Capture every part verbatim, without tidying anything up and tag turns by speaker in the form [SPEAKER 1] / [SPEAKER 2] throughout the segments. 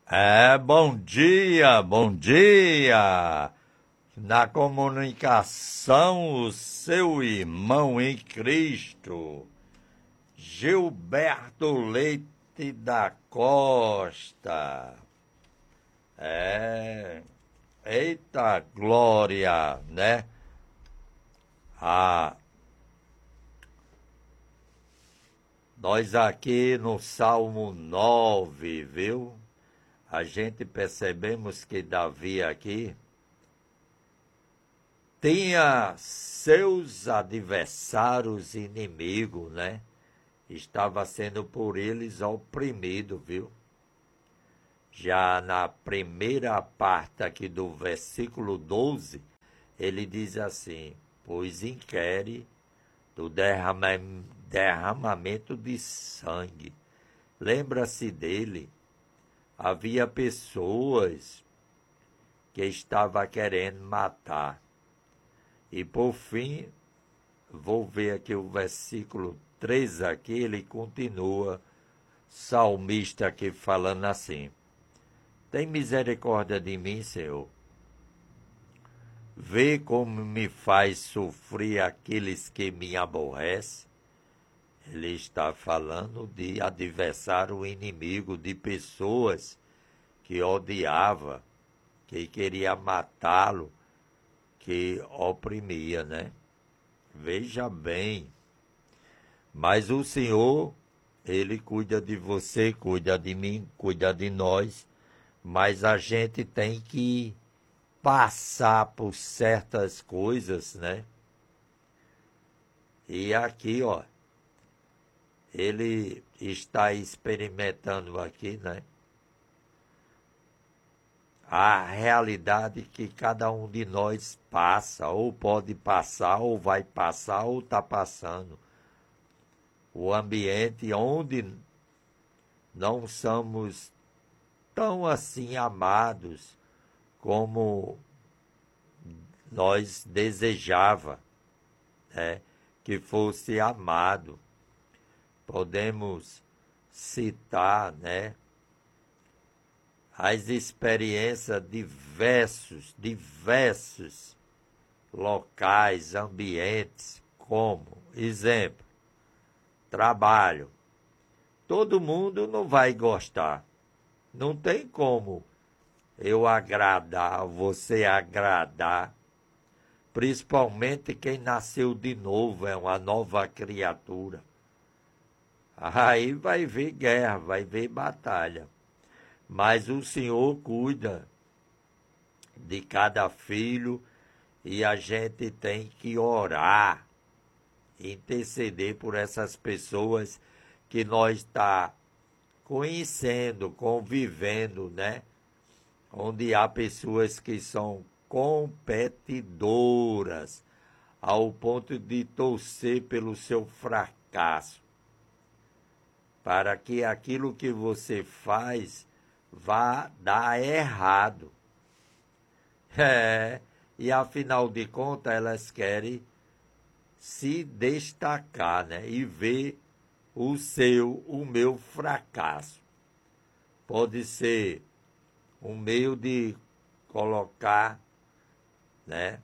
[SPEAKER 1] É, bom dia, bom dia. Na comunicação, o seu irmão em Cristo, Gilberto Leite da Costa. É, eita glória, né? Ah, nós aqui no Salmo nove, viu? A gente percebemos que Davi aqui tinha seus adversários inimigos, né? Estava sendo por eles oprimido, viu? Já na primeira parte aqui do versículo doze, ele diz assim: pois inquire do derrama- derramamento de sangue. Lembra-se dele, havia pessoas que estavam querendo matar. E por fim, vou ver aqui o versículo três aqui, ele continua, salmista aqui falando assim: tem misericórdia de mim, Senhor. Vê como me faz sofrer aqueles que me aborrecem. Ele está falando de adversário inimigo, de pessoas que odiava, que queria matá-lo, que oprimia, né? Veja bem, mas o Senhor, Ele cuida de você, cuida de mim, cuida de nós, mas a gente tem que passar por certas coisas, né? E aqui, ó, ele está experimentando aqui, né? A realidade que cada um de nós passa, ou pode passar, ou vai passar, ou está passando. O ambiente onde não somos tão assim amados como nós desejava, né, que fosse amado. Podemos citar, né, as experiências diversos, diversos locais, ambientes, como, exemplo, trabalho. Todo mundo não vai gostar. Não tem como eu agradar, você agradar, principalmente quem nasceu de novo, é uma nova criatura. Aí vai ver guerra, vai ver batalha. Mas o Senhor cuida de cada filho e a gente tem que orar, interceder por essas pessoas que nós está conhecendo, convivendo, né? Onde há pessoas que são competidoras ao ponto de torcer pelo seu fracasso, para que aquilo que você faz vá dar errado. É, e afinal de contas elas querem se destacar, né? E ver o seu, o meu fracasso. Pode ser um meio de colocar, né,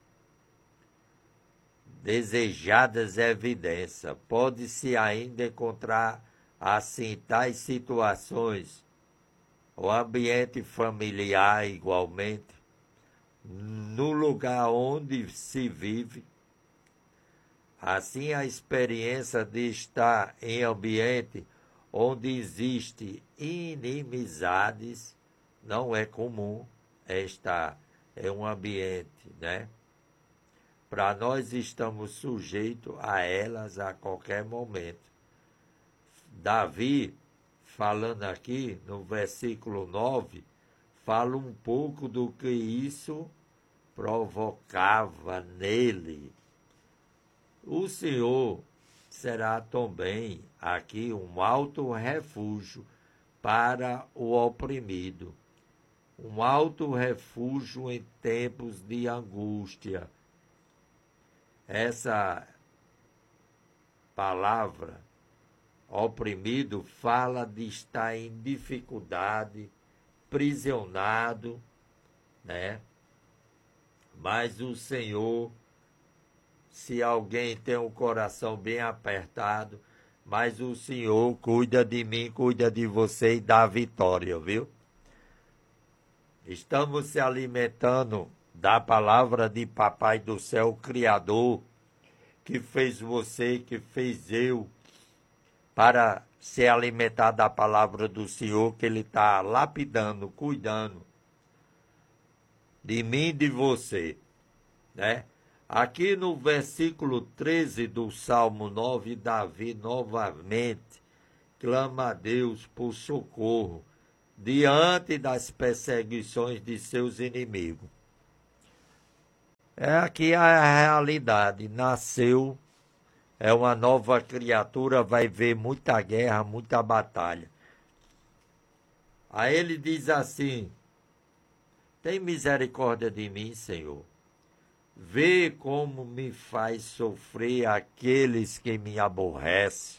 [SPEAKER 1] desejadas evidências. Pode-se ainda encontrar assim tais situações, o ambiente familiar igualmente, no lugar onde se vive. Assim, a experiência de estar em ambiente onde existe inimizades não é comum. Esta é um ambiente, né? Para nós estamos sujeitos a elas a qualquer momento. Davi, falando aqui no versículo nove, fala um pouco do que isso provocava nele. O Senhor será também aqui um alto refúgio para o oprimido, um alto refúgio em tempos de angústia. Essa palavra, oprimido, fala de estar em dificuldade, aprisionado, né? Mas o Senhor, se alguém tem um coração bem apertado, mas o Senhor cuida de mim, cuida de você e dá vitória, viu? Estamos se alimentando da palavra de Papai do Céu, o Criador, que fez você, que fez eu, para se alimentar da palavra do Senhor, que Ele está lapidando, cuidando de mim e de você, né? Aqui no versículo treze do Salmo nove, Davi novamente clama a Deus por socorro diante das perseguições de seus inimigos. É aqui a realidade, nasceu, é uma nova criatura, vai ver muita guerra, muita batalha. Aí ele diz assim: tem misericórdia de mim, Senhor. Vê como me faz sofrer aqueles que me aborrecem.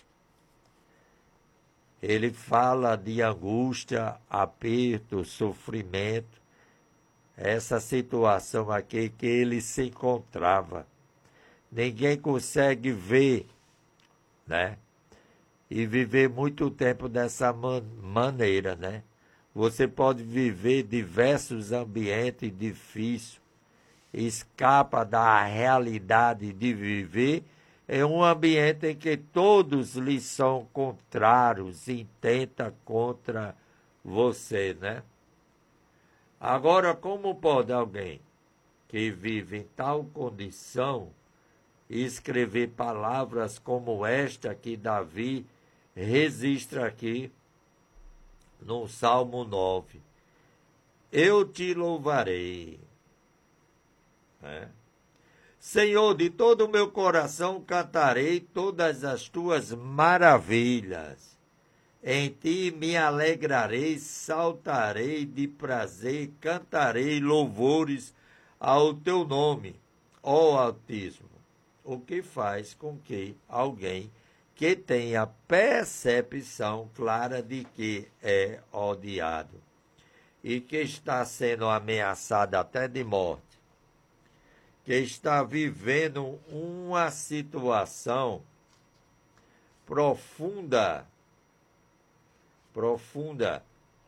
[SPEAKER 1] Ele fala de angústia, aperto, sofrimento, essa situação aqui que ele se encontrava. Ninguém consegue ver, né? E viver muito tempo dessa man- maneira, né? Você pode viver diversos ambientes difíceis, escapa da realidade de viver em um ambiente em que todos lhe são contrários, intenta contra você, né? Agora, como pode alguém que vive em tal condição escrever palavras como esta que Davi registra aqui no Salmo nove? Eu te louvarei, né? Senhor, de todo o meu coração cantarei todas as tuas maravilhas. Em ti me alegrarei, saltarei de prazer, cantarei louvores ao teu nome, ó Altíssimo. O que faz com que alguém que tenha percepção clara de que é odiado e que está sendo ameaçado até de morte, que está vivendo uma situação profunda, profunda,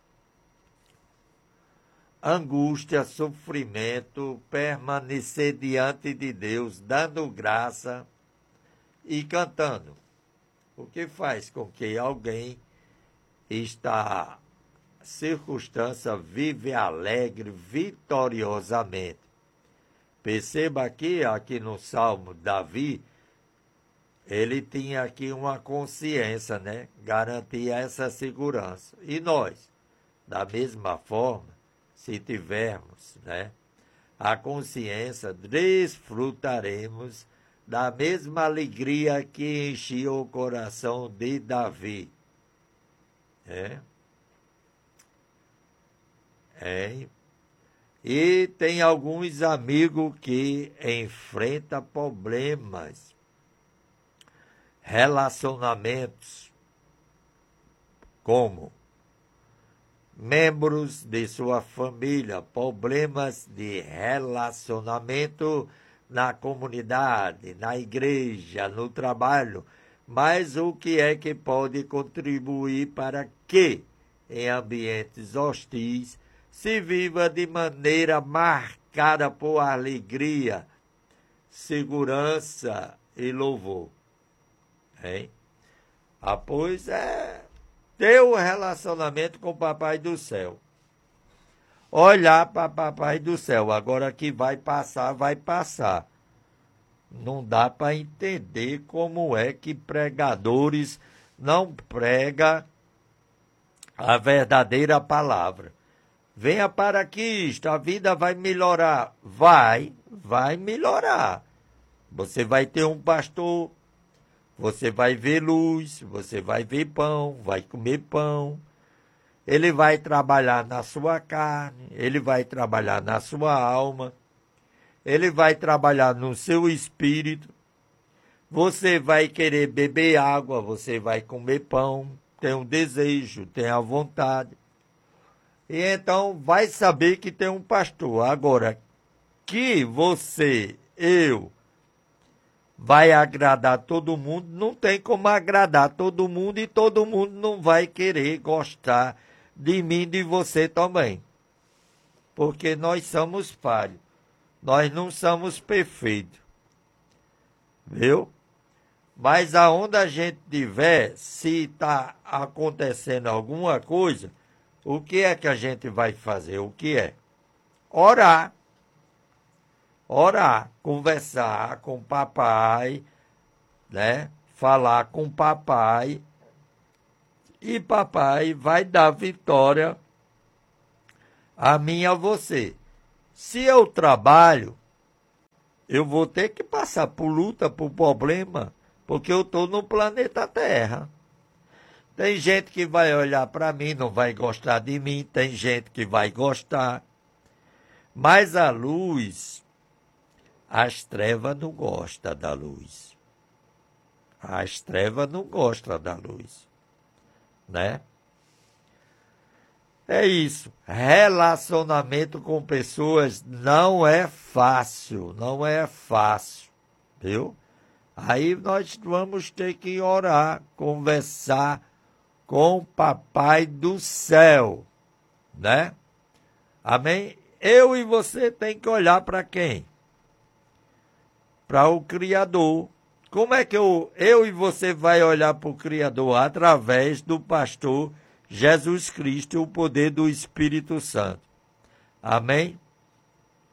[SPEAKER 1] angústia, sofrimento, permanecer diante de Deus, dando graça e cantando. O que faz com que alguém está circunstância vive alegre, vitoriosamente. Perceba aqui, aqui no Salmo, Davi, ele tinha aqui uma consciência, né? Garantia essa segurança. E nós, da mesma forma, se tivermos, né, a consciência, desfrutaremos da mesma alegria que enchia o coração de Davi. É? É. E tem alguns amigos que enfrentam problemas, relacionamentos, como membros de sua família, problemas de relacionamento na comunidade, na igreja, no trabalho. Mas o que é que pode contribuir para que, em ambientes hostis, se viva de maneira marcada por alegria, segurança e louvor? Hein? Ah, pois é ter um relacionamento com o Papai do Céu. Olhar para Papai do Céu. Agora que vai passar, vai passar. Não dá para entender como é que pregadores não pregam a verdadeira palavra. Venha para Cristo, a vida vai melhorar. Vai, vai melhorar. Você vai ter um pastor, você vai ver luz, você vai ver pão, vai comer pão. Ele vai trabalhar na sua carne, ele vai trabalhar na sua alma, ele vai trabalhar no seu espírito. Você vai querer beber água, você vai comer pão, tem um desejo, tem a vontade. E então vai saber que tem um pastor. Agora, que você, eu, vai agradar todo mundo, não tem como agradar todo mundo e todo mundo não vai querer gostar de mim e de você também. Porque nós somos falhos. Nós não somos perfeitos. Viu? Mas aonde a gente tiver, se está acontecendo alguma coisa, o que é que a gente vai fazer? O que é? Orar. Orar, conversar com o papai, né? Falar com o papai. E papai vai dar vitória a mim e a você. Se eu trabalho, eu vou ter que passar por luta, por problema, porque eu estou no planeta Terra. Tem gente que vai olhar para mim, não vai gostar de mim, tem gente que vai gostar. Mas a luz, as trevas não gostam da luz. As trevas não gostam da luz, né? É isso. Relacionamento com pessoas não é fácil, não é fácil, viu? Aí nós vamos ter que orar, conversar com o Papai do céu, né? Amém? Eu e você tem que olhar para quem? Para o Criador. Como é que eu, eu e você vai olhar para o Criador? Através do pastor Jesus Cristo e o poder do Espírito Santo. Amém?